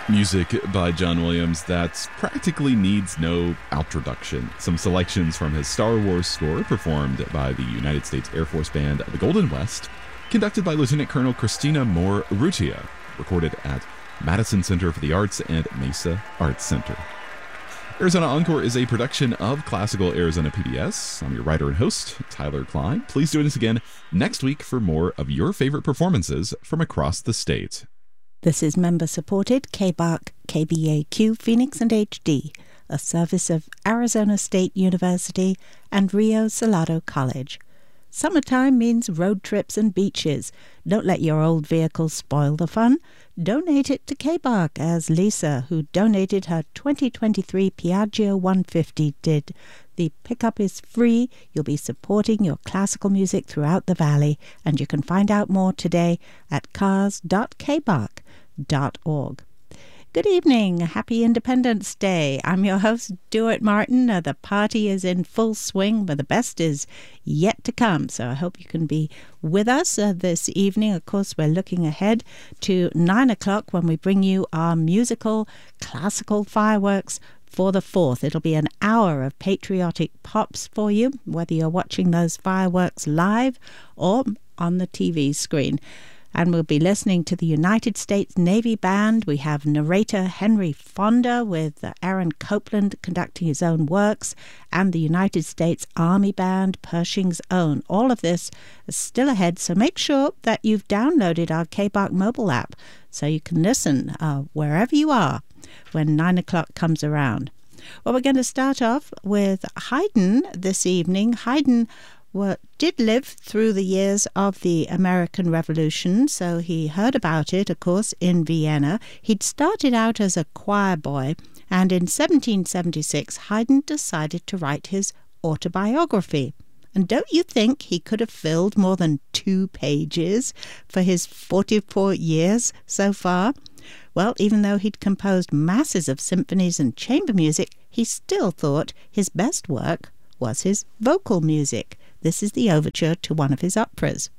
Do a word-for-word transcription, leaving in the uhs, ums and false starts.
Music by John Williams that practically needs no introduction. Some selections from his Star Wars score performed by the United States Air Force Band, the Golden West, conducted by Lieutenant Colonel Christina Moore Urrutia, recorded at Madison Center for the Arts and Mesa Arts Center. Arizona Encore is a production of Classical Arizona P B S. I'm your writer and host, Tyler Klein. Please join us again next week for more of your favorite performances from across the state. This is member-supported K B A R C, K B A Q, Phoenix and H D, a service of Arizona State University and Rio Salado College. Summertime means road trips and beaches. Don't let your old vehicle spoil the fun. Donate it to K B A R C, as Lisa, who donated her twenty twenty-three Piaggio one fifty, did. The pickup is free. You'll be supporting your classical music throughout the valley, and you can find out more today at cars dot k b a r c dot org. Good evening. Happy Independence Day. I'm your host, Stuart Martin. Uh, the party is in full swing, but the best is yet to come. So I hope you can be with us uh, this evening. Of course, we're looking ahead to nine o'clock when we bring you our musical classical fireworks for the fourth. It'll be an hour of patriotic pops for you, whether you're watching those fireworks live or on the T V screen. And we'll be listening to the United States Navy Band. We have narrator Henry Fonda with Aaron Copeland conducting his own works, and the United States Army Band, Pershing's Own. All of this is still ahead, so make sure that you've downloaded our K B A R C mobile app so you can listen uh, wherever you are when nine o'clock comes around. Well, we're going to start off with Haydn this evening. Haydn Well, did live through the years of the American Revolution, so he heard about it, of course, in Vienna. He'd started out as a choir boy, and in seventeen seventy-six, Haydn decided to write his autobiography. And don't you think he could have filled more than two pages for his forty-four years so far? Well, even though he'd composed masses of symphonies and chamber music, he still thought his best work was his vocal music. This is the overture to one of his operas.